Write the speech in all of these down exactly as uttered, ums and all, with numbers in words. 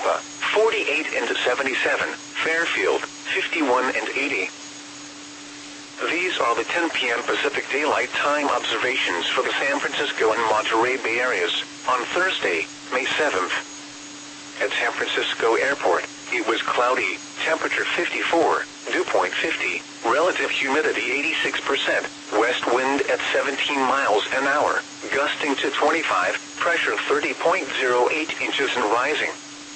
Tampa, forty-eight and seventy-seven, Fairfield, fifty-one and eighty. These are the ten p m Pacific Daylight Time observations for the San Francisco and Monterey Bay areas on Thursday, May seventh. At San Francisco Airport, it was cloudy, temperature fifty-four, dew point fifty, relative humidity eighty-six percent, west wind at seventeen miles an hour, gusting to twenty-five, pressure thirty point zero eight inches and rising.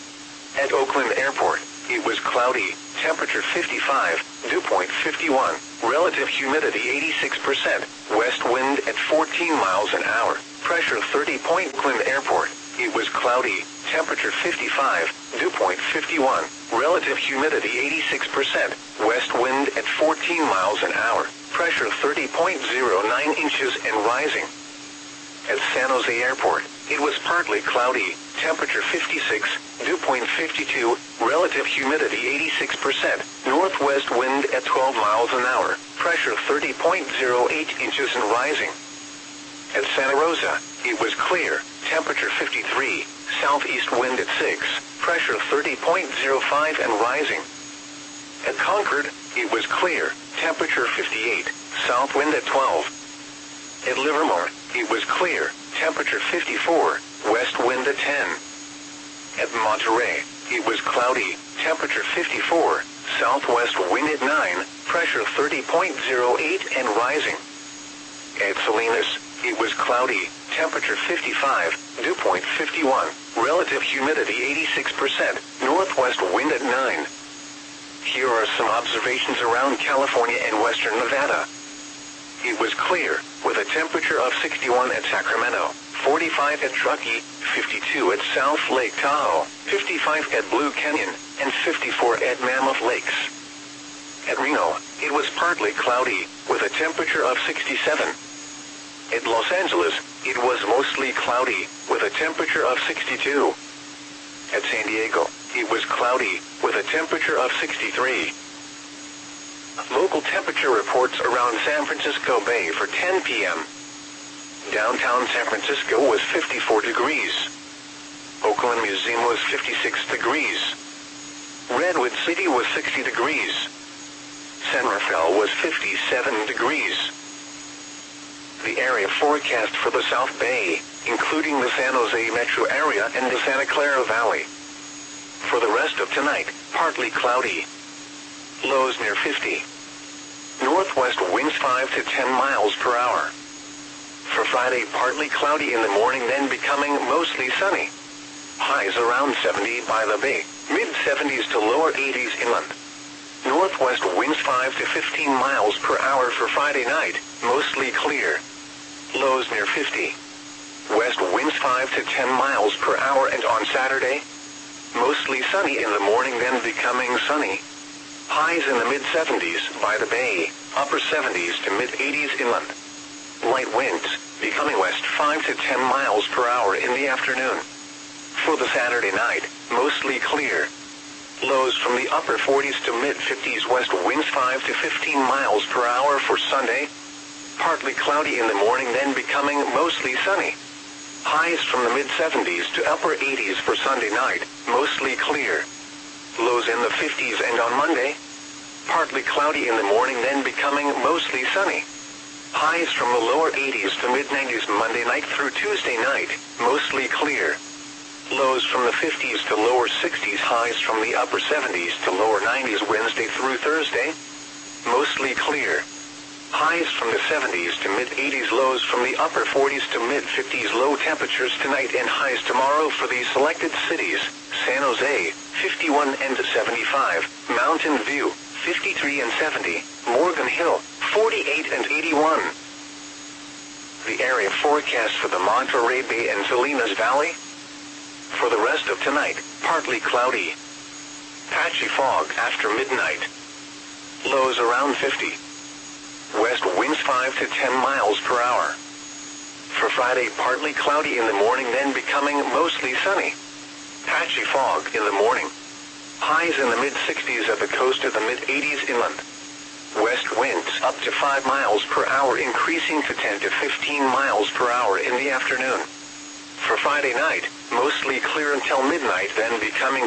At Oakland Airport, it was cloudy, temperature fifty-five, dew point fifty-one, relative humidity eighty-six percent, west wind at fourteen miles an hour, pressure thirty point. Oakland Airport, it was cloudy, temperature fifty-five, dew point fifty-one, relative humidity eighty-six percent, west wind at fourteen miles an hour, pressure thirty point zero nine inches and rising. At San Jose Airport, it was partly cloudy, temperature fifty-six, dew point fifty-two, relative humidity eighty-six percent, northwest wind at twelve miles an hour, pressure thirty point zero eight inches and rising. At Santa Rosa, it was clear, temperature fifty-three, southeast wind at six, pressure thirty point zero five and rising. At Concord, it was clear, temperature fifty-eight, south wind at twelve. At Livermore, it was clear, temperature fifty-four, west wind at ten. At Monterey, it was cloudy, temperature fifty-four, southwest wind at nine, pressure thirty point zero eight and rising. At Salinas, it was cloudy, temperature fifty-five, dew point fifty-one, relative humidity eighty-six percent, northwest wind at nine. Here are some observations around California and western Nevada. It was clear, with a temperature of sixty-one at Sacramento, forty-five at Truckee, fifty-two at South Lake Tahoe, fifty-five at Blue Canyon, and fifty-four at Mammoth Lakes. At Reno, it was partly cloudy, with a temperature of sixty-seven. At Los Angeles, it was mostly cloudy, with a temperature of sixty-two. At San Diego, it was cloudy, with a temperature of sixty-three. Local temperature reports around San Francisco Bay for ten p m Downtown San Francisco was fifty-four degrees. Oakland Museum was fifty-six degrees. Redwood City was sixty degrees. San Rafael was fifty-seven degrees. The area forecast for the South Bay, including the San Jose metro area and the Santa Clara Valley. For the rest of tonight, partly cloudy. Lows near fifty. Northwest winds five to ten miles per hour. For Friday, partly cloudy in the morning, then becoming mostly sunny. Highs around seventy by the bay, mid seventies to lower eighties inland. Northwest winds five to fifteen miles per hour for Friday night, mostly clear. Lows near fifty. West winds five to ten miles per hour, and on Saturday, mostly sunny in the morning, then becoming sunny. Highs in the mid seventies by the bay, upper seventies to mid eighties inland. Light winds, becoming west five to ten miles per hour in the afternoon. For the Saturday night, mostly clear. Lows from the upper forties to mid fifties, west winds five to fifteen miles per hour for Sunday. Partly cloudy in the morning, then becoming mostly sunny. Highs from the mid seventies to upper eighties for Sunday night, mostly clear. Lows in the fifties, and on Monday, partly cloudy in the morning, then becoming mostly sunny. Highs from the lower eighties to mid nineties Monday night through Tuesday night, mostly clear. Lows from the fifties to lower sixties, highs from the upper seventies to lower nineties Wednesday through Thursday, mostly clear. Highs from the seventies to mid eighties, lows from the upper forties to mid fifties. Low temperatures tonight and highs tomorrow for these selected cities: San Jose, fifty-one and seventy-five, Mountain View, fifty-three and seventy, Morgan Hill, forty-eight and eighty-one. The area forecast for the Monterey Bay and Salinas Valley. For the rest of tonight, partly cloudy. Patchy fog after midnight. Lows around fifty. West winds five to ten miles per hour. For Friday, partly cloudy in the morning, then becoming mostly sunny. Patchy fog in the morning. Highs in the mid sixties at the coast, of the mid eighties inland. West winds up to five miles per hour, increasing to ten to fifteen miles per hour in the afternoon. For Friday night, mostly clear until midnight, then becoming